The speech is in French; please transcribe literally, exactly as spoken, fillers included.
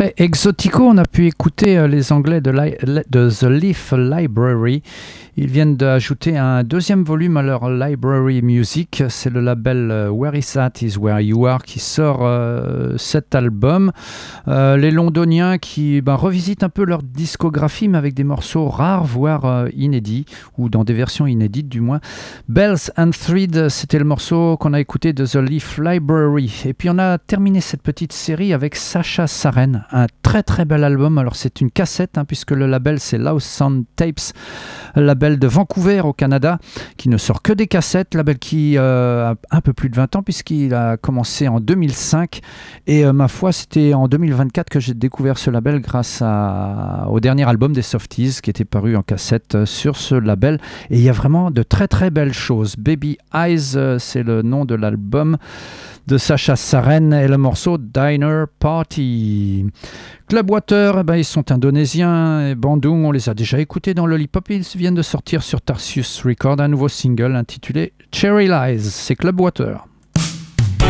Après Exotico, on a pu écouter euh, les Anglais de, li- de The Leaf Library. Ils viennent d'ajouter un deuxième volume à leur Library Music. C'est le label euh, Where Is That Is Where You Are qui sort euh, cet album. Euh, les Londoniens qui ben, revisitent un peu leur discographie, mais avec des morceaux rares, voire euh, inédits, ou dans des versions inédites du moins. Bells and Thread, c'était le morceau qu'on a écouté de The Leaf Library. Et puis on a terminé cette petite série avec Sacha Saren, un très très bel album. Alors c'est une cassette, hein, puisque le label c'est Loud Sound Tapes, label de Vancouver au Canada, qui ne sort que des cassettes, label qui euh, a un peu plus de vingt ans, puisqu'il a commencé en deux mille cinq. Et euh, ma foi, c'était en deux mille vingt-quatre que j'ai découvert ce label grâce à, au dernier album des Softies, qui était paru en cassette euh, sur ce label. Et il y a vraiment de très très belles choses. Baby Eyes, euh, c'est le nom de l'album de Sacha Saren, et le morceau Diner Party. Club Water, eh ben, ils sont indonésiens, et Bandung, on les a déjà écoutés dans Lollipop. Ils viennent de sortir sur Tarsius Records un nouveau single intitulé Cherry Lies. C'est Club Water.